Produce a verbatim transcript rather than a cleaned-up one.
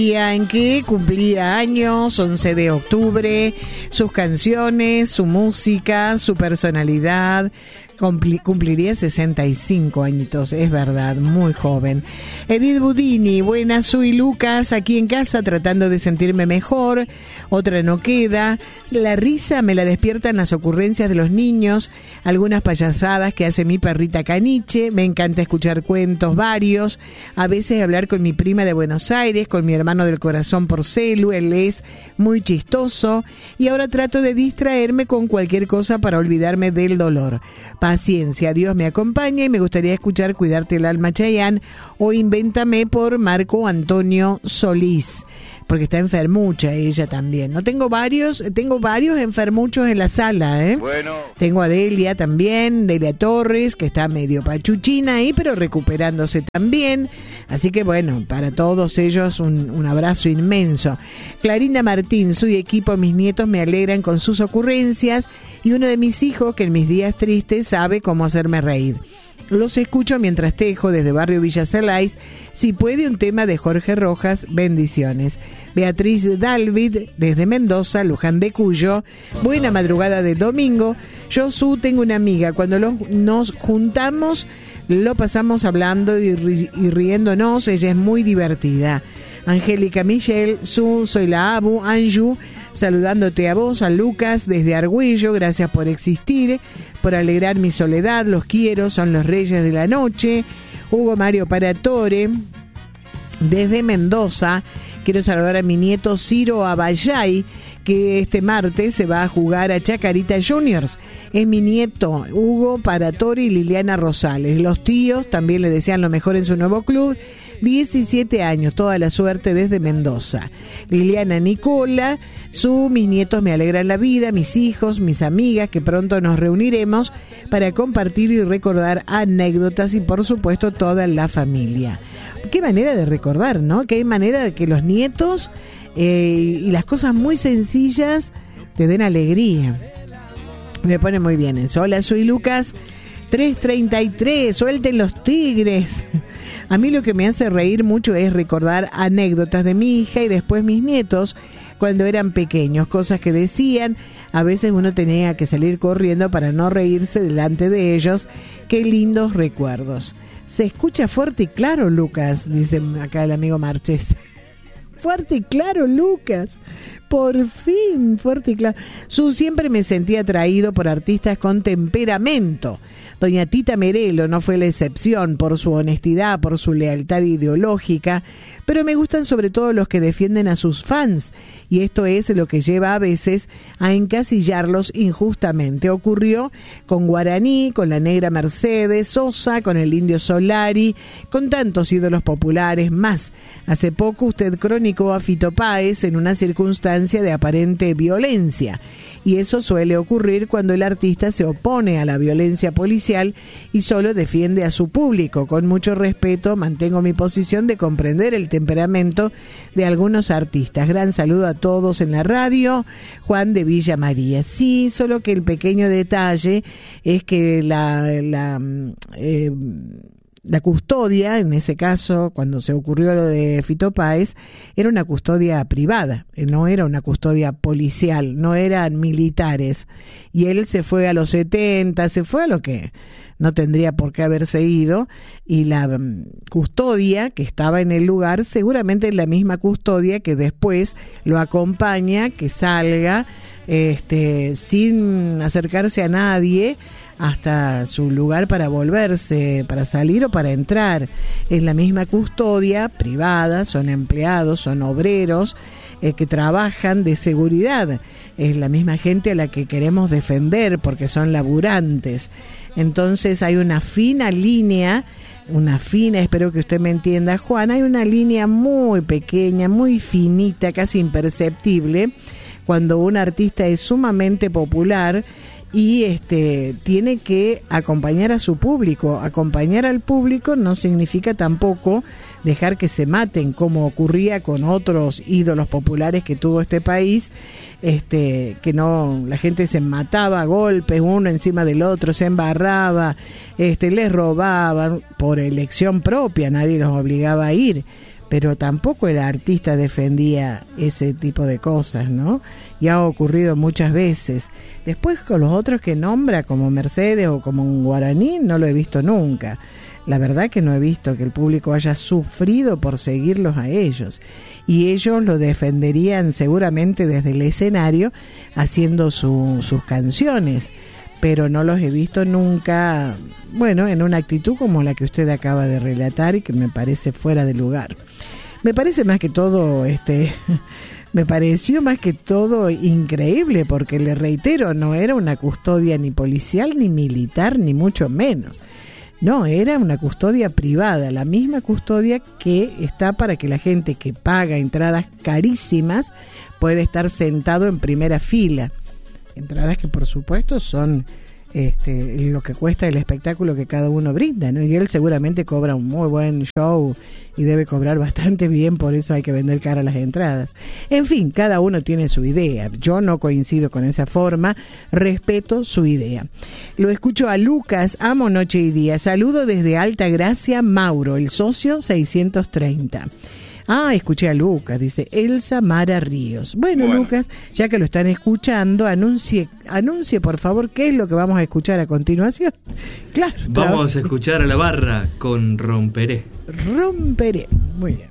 Día en que cumplía años, once de octubre, sus canciones, su música, su personalidad. Cumpli- cumpliría sesenta y cinco añitos, es verdad, muy joven. Edith Budini, buenas, soy Lucas, aquí en casa tratando de sentirme mejor, otra no queda. La risa me la despiertan las ocurrencias de los niños, algunas payasadas que hace mi perrita Caniche, me encanta escuchar cuentos varios, a veces hablar con mi prima de Buenos Aires, con mi hermano del corazón por celu, él es muy chistoso, y ahora trato de distraerme con cualquier cosa para olvidarme del dolor. Paciencia, Dios me acompaña y me gustaría escuchar Cuidarte el alma, Chayanne, o Invéntame por Marco Antonio Solís, porque está enfermucha ella también. No tengo varios, tengo varios enfermuchos en la sala, ¿eh? Bueno. Tengo a Delia también, Delia Torres, que está medio pachuchina ahí, pero recuperándose también. Así que bueno, para todos ellos un, un abrazo inmenso. Clarinda Martín, su equipo, mis nietos me alegran con sus ocurrencias y uno de mis hijos, que en mis días tristes sabe cómo hacerme reír. Los escucho mientras tejo desde Barrio Villa Salais. Si puede, un tema de Jorge Rojas, bendiciones. Beatriz Dalvid, desde Mendoza, Luján de Cuyo. Buena madrugada de domingo. Yo, Su, tengo una amiga. Cuando los, nos juntamos, lo pasamos hablando y, ri, y riéndonos. Ella es muy divertida. Angélica Michelle, Su, soy la Abu, Anju. Saludándote a vos, a Lucas, desde Argüello, gracias por existir, por alegrar mi soledad, los quiero, son los reyes de la noche. Hugo Mario Paratore, desde Mendoza, quiero saludar a mi nieto Ciro Abayay, que este martes se va a jugar a Chacarita Juniors. Es mi nieto, Hugo Paratore y Liliana Rosales. Los tíos también le desean lo mejor en su nuevo club. diecisiete años, toda la suerte desde Mendoza. Liliana Nicola, su, mis nietos me alegran la vida, mis hijos, mis amigas, que pronto nos reuniremos para compartir y recordar anécdotas y por supuesto toda la familia. Qué manera de recordar, ¿no? Qué manera de que los nietos eh, y las cosas muy sencillas te den alegría. Me pone muy bien eso. Hola, soy Lucas, tres treinta y tres, suelten los tigres. A mí lo que me hace reír mucho es recordar anécdotas de mi hija y después mis nietos cuando eran pequeños, cosas que decían. A veces uno tenía que salir corriendo para no reírse delante de ellos. Qué lindos recuerdos. Se escucha fuerte y claro, Lucas, dice acá el amigo Marches. Fuerte y claro, Lucas. Por fin, fuerte y claro. Su, siempre me sentí atraído por artistas con temperamento. Doña Tita Merelo no fue la excepción por su honestidad, por su lealtad ideológica, pero me gustan sobre todo los que defienden a sus fans, y esto es lo que lleva a veces a encasillarlos injustamente. Ocurrió con Guaraní, con la negra Mercedes Sosa, con el indio Solari, con tantos ídolos populares más. Hace poco usted cronicó a Fito Páez en una circunstancia de aparente violencia, y eso suele ocurrir cuando el artista se opone a la violencia policial y solo defiende a su público. Con mucho respeto, mantengo mi posición de comprender el temperamento de algunos artistas. Gran saludo a todos en la radio. Juan de Villa María. Sí, solo que el pequeño detalle es que la... la eh, La custodia, en ese caso, cuando se ocurrió lo de Fito Páez, era una custodia privada, no era una custodia policial, no eran militares. Y él se fue a los setenta, se fue a lo que no tendría por qué haberse ido, y la um, custodia que estaba en el lugar, seguramente es la misma custodia que después lo acompaña, que salga este, sin acercarse a nadie, hasta su lugar para volverse, para salir o para entrar. Es la misma custodia privada, son empleados, son obreros eh, que trabajan de seguridad. Es la misma gente a la que queremos defender porque son laburantes. Entonces hay una fina línea, una fina, espero que usted me entienda, Juan, hay una línea muy pequeña, muy finita, casi imperceptible, cuando un artista es sumamente popular y este tiene que acompañar a su público. Acompañar al público no significa tampoco dejar que se maten, como ocurría con otros ídolos populares que tuvo este país, este que no, la gente se mataba a golpes uno encima del otro, se embarraba, este les robaban por elección propia, nadie los obligaba a ir. pero tampoco el artista defendía ese tipo de cosas, ¿no? Y ha ocurrido muchas veces. Después con los otros que nombra, como Mercedes o como un Guaraní, no lo he visto nunca. La verdad que no he visto que el público haya sufrido por seguirlos a ellos. Y ellos lo defenderían seguramente desde el escenario haciendo su, sus canciones. Pero no los he visto nunca, bueno, en una actitud como la que usted acaba de relatar y que me parece fuera de lugar. Me parece más que todo, este, me pareció más que todo increíble, porque le reitero, no era una custodia ni policial ni militar, ni mucho menos. No, era una custodia privada, la misma custodia que está para que la gente que paga entradas carísimas pueda estar sentado en primera fila. Entradas que por supuesto son este, lo que cuesta el espectáculo que cada uno brinda, ¿no? Y él seguramente cobra un muy buen show y debe cobrar bastante bien, por eso hay que vender cara las entradas. En fin, cada uno tiene su idea. Yo no coincido con esa forma, respeto su idea. Lo escucho a Lucas, amo Noche y Día. Saludo desde Alta Gracia, Mauro, el socio seiscientos treinta. Ah, escuché a Lucas, dice Elsa Mara Ríos. Bueno, bueno, Lucas, ya que lo están escuchando, anuncie, anuncie por favor qué es lo que vamos a escuchar a continuación. Claro. Vamos a escuchar a La Barra con Romperé. Romperé, muy bien.